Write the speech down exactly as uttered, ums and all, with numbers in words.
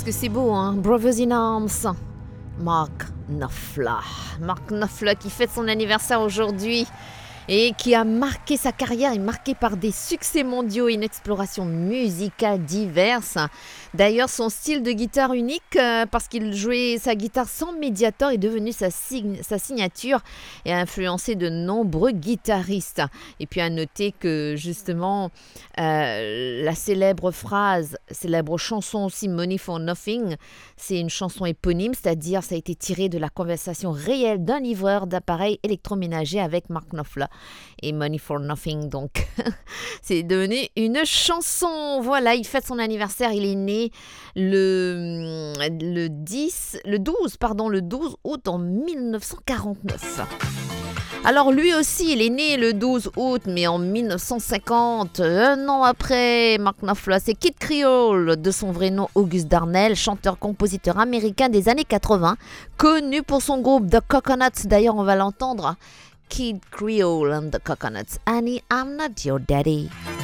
que c'est beau, hein? Brothers in Arms. Mark Knopfler. Mark Knopfler qui fête son anniversaire aujourd'hui et qui a marqué sa carrière, est marqué par des succès mondiaux et une exploration musicale diverse. D'ailleurs, son style de guitare unique, euh, parce qu'il jouait sa guitare sans médiator, est devenu sa, sig- sa signature et a influencé de nombreux guitaristes. Et puis à noter que justement, euh, la célèbre phrase, célèbre chanson aussi Money for Nothing, c'est une chanson éponyme, c'est-à-dire ça a été tiré de la conversation réelle d'un livreur d'appareils électroménagers avec Mark Knopfler. Et Money for Nothing, donc c'est devenu une chanson. Voilà, il fête son anniversaire, il est né le, le dix, le douze, pardon, le douze août en dix-neuf cent quarante-neuf. Alors lui aussi, il est né le douze août, mais en dix-neuf cent cinquante, un an après Mark Knopfler, c'est Kid Creole, de son vrai nom Auguste Darnell, chanteur-compositeur américain des années quatre-vingts, connu pour son groupe The Coconuts, d'ailleurs on va l'entendre. Kid Creole and the Coconuts. Annie, I'm not your daddy.